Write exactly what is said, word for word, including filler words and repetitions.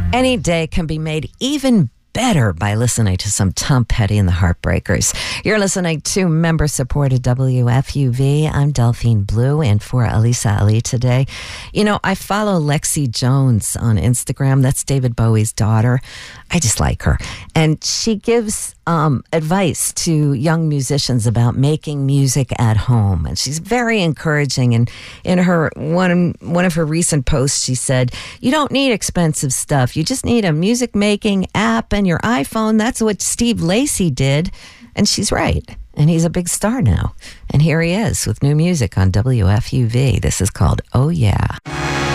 Any day can be made even better by listening to some Tom Petty and the Heartbreakers. You're listening to member-supported W F U V. I'm Delphine Blue, and for Alisa Ali today. You know, I follow Lexi Jones on Instagram. That's David Bowie's daughter. I just like her. And she gives um, advice to young musicians about making music at home. And she's very encouraging. And in her one, one of her recent posts, she said, you don't need expensive stuff. You just need a music-making app and your iPhone. That's what Steve Lacy did. And she's right. And he's a big star now. And here he is with new music on W F U V. This is called Oh Yeah.